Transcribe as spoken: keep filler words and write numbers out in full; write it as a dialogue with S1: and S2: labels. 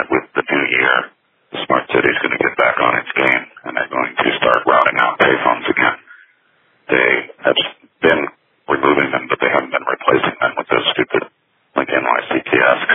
S1: that with the new year, the smart city is going to get back on its game, and they're going to start routing out payphones again. They have been removing them, but they haven't been replacing them with those stupid like N Y C K S